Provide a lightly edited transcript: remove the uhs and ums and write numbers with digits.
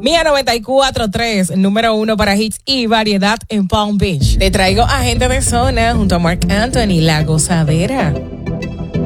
Mía 94.3, número 1 para hits y variedad en Palm Beach. Te traigo a Gente de Zona junto a Marc Anthony, La Gozadera.